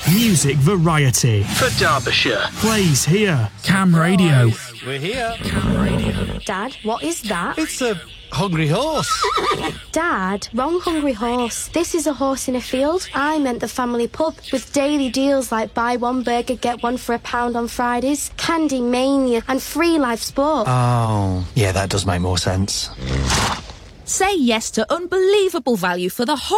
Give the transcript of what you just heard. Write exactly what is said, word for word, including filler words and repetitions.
Music variety. For Derbyshire. Plays here. Cam Radio. We're here. Dad, what is that? It's a hungry horse. Dad, wrong hungry horse. This is a horse in a field. I meant the family pub with daily deals like buy one burger, get one for a pound on Fridays, Candy Mania and free live sport. Oh, yeah, that does make more sense. Say yes to unbelievable value for the whole